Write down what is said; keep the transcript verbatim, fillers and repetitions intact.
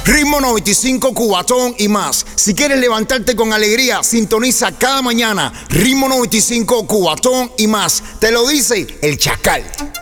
Ritmo noventa y cinco, Cubatón y más. Si quieres levantarte con alegría, sintoniza cada mañana Ritmo noventa y cinco, Cubatón y más. Te lo dice el Chacal.